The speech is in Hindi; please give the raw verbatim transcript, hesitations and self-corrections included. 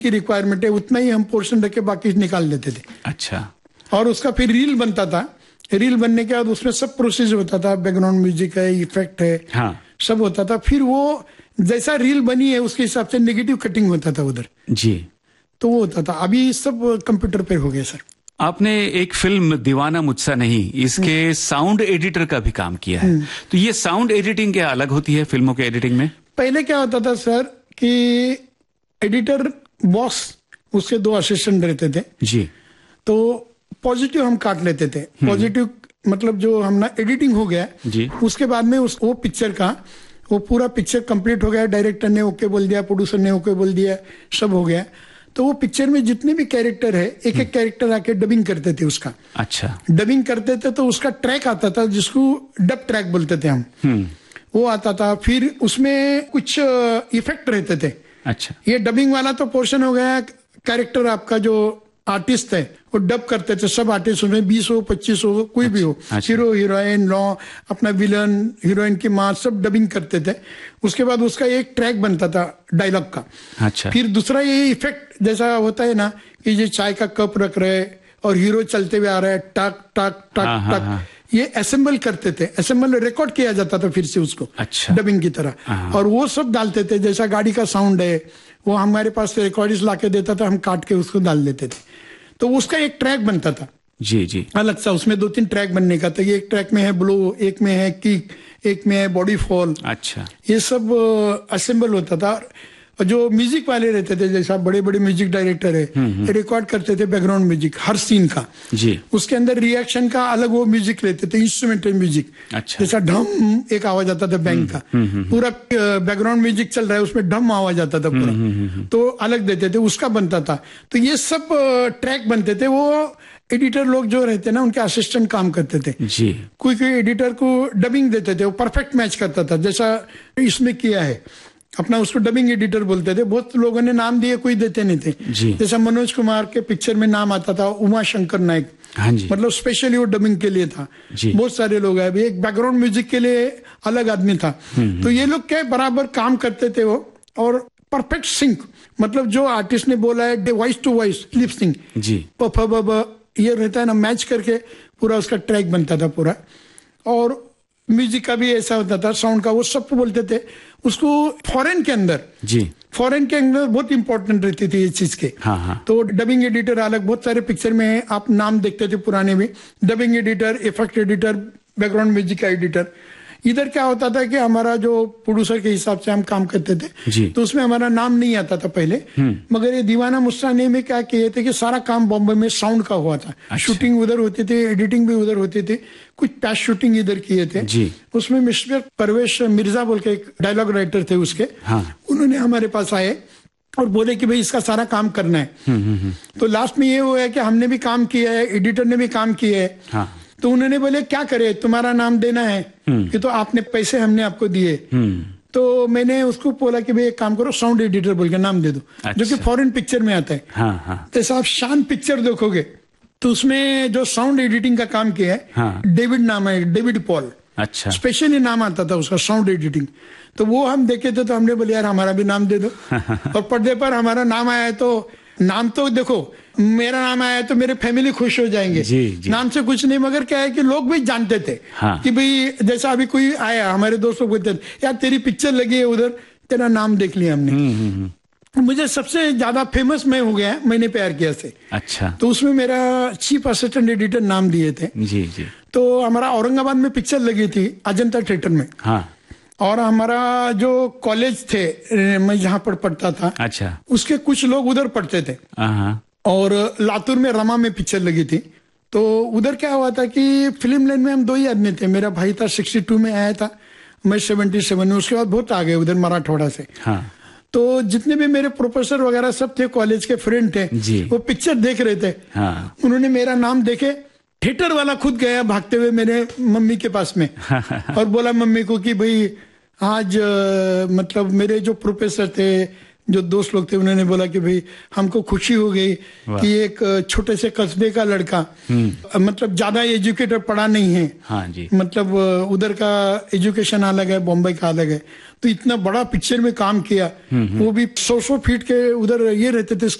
की रिक्वायरमेंट है उतना ही हम पोर्शन रख के बाकी निकाल देते थे। अच्छा। और उसका फिर रील बनता था। रील बनने के बाद उसमें सब प्रोसेस होता था, बैकग्राउंड म्यूजिक है, इफेक्ट है, हाँ। सब होता था। फिर वो जैसा रील बनी है उसके हिसाब से नेगेटिव कटिंग होता था उधर जी, तो वो होता था। अभी सब कंप्यूटर पे हो गया सर। आपने एक फिल्म दीवाना मुझसा नहीं, इसके साउंड एडिटर का भी काम किया है, तो ये साउंड एडिटिंग क्या अलग होती है फिल्मों के एडिटिंग में? पहले क्या होता था सर कि एडिटर बॉस उसके दो असिस्टेंट रहते थे जी, तो पॉजिटिव हम काट लेते थे। पॉजिटिव मतलब जो हम ना एडिटिंग हो गया जी, उसके बाद में उस वो पिक्चर का वो पूरा पिक्चर कंप्लीट हो गया, डायरेक्टर ने ओके बोल दिया, प्रोड्यूसर ने ओके बोल दिया, सब हो गया। तो वो पिक्चर में जितने भी कैरेक्टर है एक एक कैरेक्टर आके डबिंग करते थे उसका। अच्छा। डबिंग करते थे तो उसका ट्रैक आता था जिसको डब ट्रैक बोलते थे हम, वो आता था। फिर उसमें कुछ इफेक्ट रहते थे। अच्छा। ये डबिंग वाला तो पोर्शन हो गया, कैरेक्टर आपका जो आर्टिस्ट है वो डब करते थे। सब आर्टिस्ट उसमें बीस हो पच्चीस हो कोई अच्छा, भी हो, अच्छा। हीरो हीरोइन लॉ अपना विलन हीरोइन की माँ सब डबिंग करते थे। उसके बाद उसका एक ट्रैक बनता था डायलॉग का। अच्छा। फिर दूसरा ये इफेक्ट जैसा होता है ना कि ये चाय का कप रख रहे और हीरो चलते हुए आ रहा है, टक टक टक हाँ, हाँ, टक, हाँ। ये असेंबल करते थे। असेंबल रिकॉर्ड किया जाता था फिर से उसको। अच्छा। डबिंग की तरह। और वो सब डालते थे। जैसा गाड़ी का साउंड है वो हमारे पास रिकॉर्डिस्ट लाके देता था, हम काट के उसको डाल देते थे। तो उसका एक ट्रैक बनता था जी जी, अलग सा। उसमें दो तीन ट्रैक बनने का था। ये एक ट्रैक में है ब्लो, एक में है किक, एक में है बॉडी फॉल। अच्छा। ये सब असेंबल होता था। और जो म्यूजिक वाले रहते थे जैसा बड़े बड़े म्यूजिक डायरेक्टर है रिकॉर्ड करते थे बैकग्राउंड म्यूजिक हर सीन का जी, उसके अंदर रिएक्शन का अलग वो म्यूजिक लेते थे, इंस्ट्रूमेंटल म्यूजिक। अच्छा। जैसा ढम एक आवाज आता था बैंक का, पूरा बैकग्राउंड म्यूजिक चल रहा है उसमें ढम आवाज आता था पूरा, तो अलग देते थे, उसका बनता था। तो ये सब ट्रैक बनते थे। वो एडिटर लोग जो रहते ना उनके असिस्टेंट काम करते थे जी, कोई कोई एडिटर को डबिंग देते थे, वो परफेक्ट मैच करता था। जैसा इसमें किया है अपना, उसको डबिंग एडिटर बोलते थे। बहुत लोगों ने नाम दिए, कोई देते नहीं थे जी। जैसा मनोज कुमार के पिक्चर में नाम आता था उमा शंकर नायक, हाँ जी, मतलब स्पेशली वो डबिंग के लिए था जी। बहुत सारे लोग हैं। अभी एक बैकग्राउंड म्यूजिक के लिए अलग आदमी था। तो ये लोग क्या बराबर काम करते थे वो, और परफेक्ट सिंक, मतलब जो आर्टिस्ट ने बोला है voice to voice lip sync जी, प फ ब ब ये रहता है ना, मैच करके पूरा उसका ट्रैक बनता था पूरा। और म्यूजिक का भी ऐसा होता था, साउंड का, वो सब बोलते थे उसको। फॉरेन के अंदर जी, फॉरेन के अंदर बहुत इंपॉर्टेंट रहती थी ये चीज के। हाँ हाँ, तो डबिंग एडिटर अलग, बहुत सारे पिक्चर में आप नाम देखते थे पुराने भी, dubbing editor, effect editor, background music का एडिटर। इधर क्या होता था कि हमारा जो प्रोड्यूसर के हिसाब से हम काम करते थे जी। तो उसमें हमारा नाम नहीं आता था पहले, मगर ये दीवाना मुस्सा ने में क्या किए थे कि सारा काम बॉम्बे में साउंड का हुआ था। अच्छा। शूटिंग उधर होती थी, एडिटिंग भी उधर होती थी, कुछ पैच शूटिंग इधर किए थे जी। उसमें मिस्टर परवेश मिर्जा बोल के एक डायलॉग राइटर थे उसके, हाँ। उन्होंने हमारे पास आए और बोले कि भाई इसका सारा काम करना है। तो लास्ट में ये हुआ है कि हमने भी काम किया है, एडिटर ने भी काम किया है। हाँ। तो उन्होंने बोले क्या करे, तुम्हारा नाम देना है कि तो आपने पैसे हमने आपको दिए। तो मैंने उसको बोला कि भाई एक काम करो, साउंड एडिटर बोल के नाम दे दो। अच्छा। जो कि फॉरेन पिक्चर में आता है। हाँ हाँ, जैसे आप शान पिक्चर देखोगे तो उसमें जो साउंड एडिटिंग का काम किया है, हाँ। डेविड नाम है, डेविड पॉल, अच्छा, स्पेशली नाम आता था उसका साउंड एडिटिंग। तो वो हम देखे थे तो हमने बोले यार हमारा भी नाम दे दो। और पर्दे पर हमारा नाम आया है तो नाम तो देखो, मेरा नाम आया है तो मेरे फैमिली खुश हो जाएंगे। जी, जी। नाम से कुछ नहीं, मगर क्या है कि लोग भी जानते थे हाँ। कि भाई जैसा अभी कोई आया, हमारे दोस्तों को बोलते थे यार तेरी पिक्चर लगी है उधर, तेरा नाम देख लिया हमने। मुझे सबसे ज्यादा फेमस मैं हो गया मैंने प्यार किया से। अच्छा, तो उसमें मेरा चीफ असिस्टेंट एडिटर नाम दिए थे। जी जी, तो हमारा औरंगाबाद में पिक्चर लगी थी अजंता थिएटर में। हाँ। और हमारा जो कॉलेज थे, मैं जहाँ पर पढ़ता था, अच्छा, उसके कुछ लोग उधर पढ़ते थे। हाँ, और लातूर में रमा में पिक्चर लगी थी। तो उधर क्या हुआ था कि फिल्म लाइन में हम दो ही आदमी थे। मेरा भाई था सिक्सटी टू में आया था, मैं सेवेंटी सेवन में, उसके बाद बहुत आ गए उधर मराठवाड़ा से। हाँ। तो जितने भी मेरे प्रोफेसर वगैरह सब थे, कॉलेज के फ्रेंड थे, जी। वो पिक्चर देख रहे थे। हाँ। उन्होंने मेरा नाम देखे, थिएटर वाला खुद गया भागते हुए मेरे मम्मी के पास में और बोला मम्मी को कि भाई आज आ, मतलब मेरे जो प्रोफेसर थे जो दोस्त लोग थे उन्होंने बोला कि भाई हमको खुशी हो गई कि एक छोटे से कस्बे का लड़का, मतलब ज्यादा एजुकेटेड पढ़ा नहीं है, हाँ जी, मतलब उधर का एजुकेशन अलग है, बॉम्बे का अलग है, तो इतना बड़ा पिक्चर में काम किया। वो भी सौ सौ फीट के उधर ये रहते थे